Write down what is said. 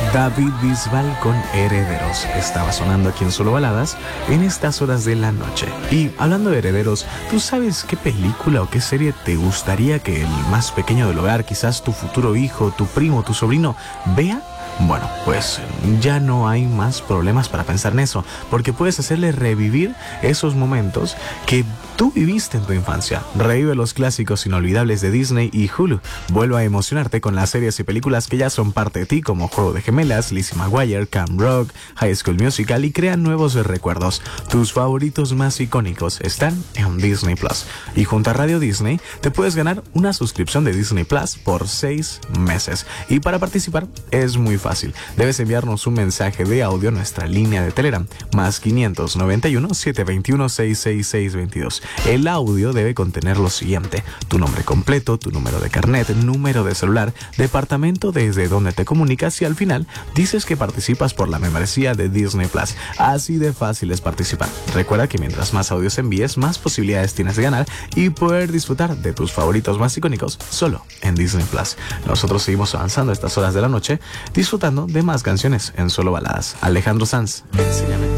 David Bisbal con Herederos. Estaba sonando aquí en Solo Baladas en estas horas de la noche. Y hablando de herederos, ¿tú sabes qué película o qué serie te gustaría que el más pequeño del hogar, quizás tu futuro hijo, tu primo, tu sobrino, vea? Bueno, pues ya no hay más problemas para pensar en eso, porque puedes hacerle revivir esos momentos que tú viviste en tu infancia. Revive los clásicos inolvidables de Disney y Hulu. Vuelve a emocionarte con las series y películas que ya son parte de ti, como Juego de Gemelas, Lizzie McGuire, Camp Rock, High School Musical, y crea nuevos recuerdos. Tus favoritos más icónicos están en Disney Plus. Y junto a Radio Disney te puedes ganar una suscripción de Disney Plus por 6 meses. Y para participar es muy fácil. Debes enviarnos un mensaje de audio a nuestra línea de Telegram, más 591-721-66622. El audio debe contener lo siguiente: tu nombre completo, tu número de carnet, número de celular, departamento desde donde te comunicas, y al final dices que participas por la membresía de Disney Plus. Así de fácil es participar. Recuerda que mientras más audios envíes, más posibilidades tienes de ganar y poder disfrutar de tus favoritos más icónicos solo en Disney Plus. Nosotros seguimos avanzando a estas horas de la noche, disfrutando de más canciones en Solo Baladas. Alejandro Sanz, Enséñame.